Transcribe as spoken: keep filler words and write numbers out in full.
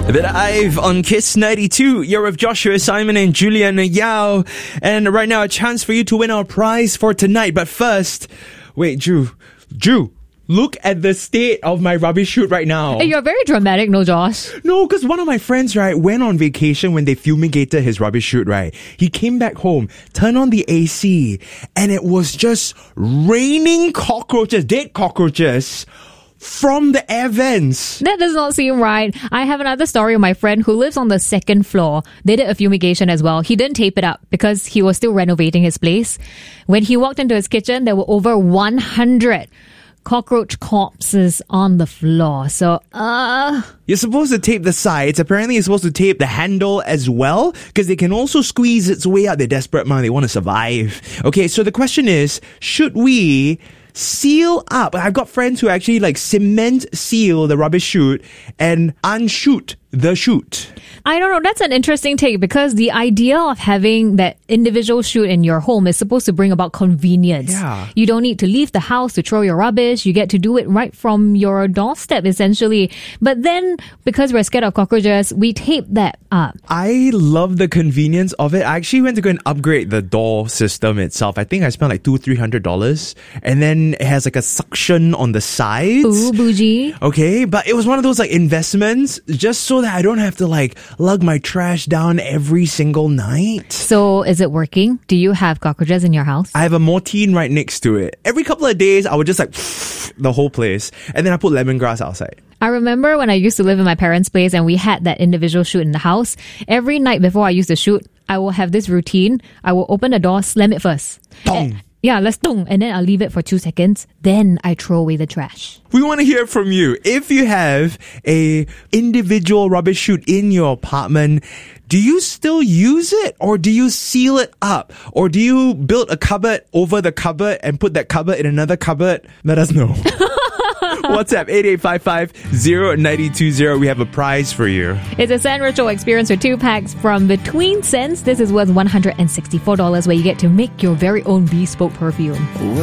That I've on Kiss ninety-two. You're with Joshua Simon and Julian Yao. And right now, a chance for you to win our prize for tonight. But first, wait, Drew. Drew. Look at the state of my rubbish chute right now. Hey, you're very dramatic, no, Josh? No, because one of my friends, right, went on vacation when they fumigated his rubbish chute, right? He came back home, turned on the A C, and it was just raining cockroaches, dead cockroaches, from the air vents. That does not seem right. I have another story of my friend who lives on the second floor. They did a fumigation as well. He didn't tape it up because he was still renovating his place. When he walked into his kitchen, there were over one hundred cockroach corpses on the floor. So, uh... You're supposed to tape the sides. Apparently, you're supposed to tape the handle as well, because they can also squeeze its way out. They're desperate, man. They want to survive. Okay, so the question is, should we seal up? I've got friends who actually like cement seal the rubbish chute and unshoot the chute. I don't know. That's an interesting take because the idea of having that individual chute in your home is supposed to bring about convenience. Yeah. You don't need to leave the house to throw your rubbish. You get to do it right from your doorstep, essentially. But then, because we're scared of cockroaches, we tape that up. I love the convenience of it. I actually went to go and upgrade the door system itself. I think I spent like two, three hundred dollars, and then it has like a suction on the sides. Ooh, bougie. Okay, but it was one of those like investments just so that I don't have to like lug my trash down every single night. So is it working? Do you have cockroaches in your house? I have a Mortine right next to it. Every couple of days, I would just like the whole place, and then I put lemongrass outside. I remember when I used to live in my parents' place and we had that individual chute in the house. Every night before I use the chute, I will have this routine. I will open the door, slam it first. Dong. Uh, yeah, let's dong. And then I'll leave it for two seconds. Then I throw away the trash. We want to hear from you. If you have a individual rubbish chute in your apartment, do you still use it or do you seal it up? Or do you build a cupboard over the cupboard and put that cupboard in another cupboard? Let us know. WhatsApp eight eight five five zero nine two zero. We have a prize for you. It's a Scent Ritual experience for two packs from Between Scents. This is worth one hundred sixty-four dollars where you get to make your very own bespoke perfume.